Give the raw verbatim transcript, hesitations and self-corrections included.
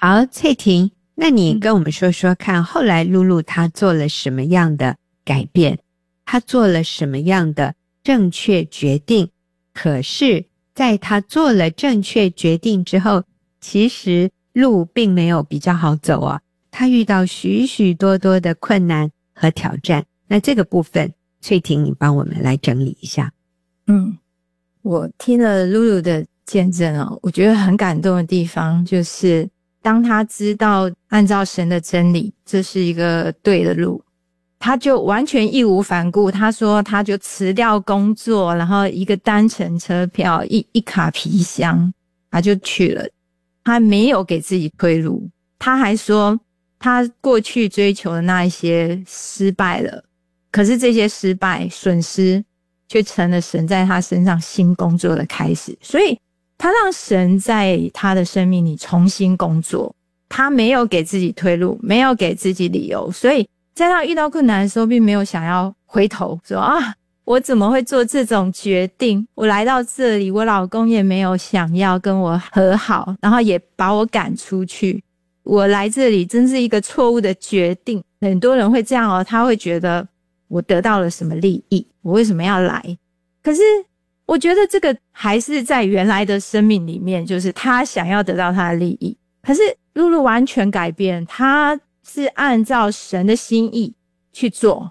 好，翠婷，那你跟我们说说看，嗯、后来露露她做了什么样的改变？她做了什么样的正确决定？可是在她做了正确决定之后，其实路并没有比较好走啊，她遇到许许多多的困难和挑战。那这个部分，翠婷你帮我们来整理一下。 嗯，我听了露露的见证哦，我觉得很感动的地方就是当她知道按照神的真理这是一个对的路，她就完全义无反顾。她说她就辞掉工作，然后一个单程车票，一一卡皮箱，她就去了。她没有给自己退路，她还说她过去追求的那一些失败了，可是这些失败损失却成了神在她身上新工作的开始。所以她让神在她的生命里重新工作，她没有给自己退路，没有给自己理由，所以在她遇到困难的时候并没有想要回头说啊，我怎么会做这种决定，我来到这里，我老公也没有想要跟我和好，然后也把我赶出去，我来这里真是一个错误的决定。很多人会这样哦，他会觉得我得到了什么利益，我为什么要来？可是我觉得这个还是在原来的生命里面，就是他想要得到他的利益。可是露露完全改变，他是按照神的心意去做，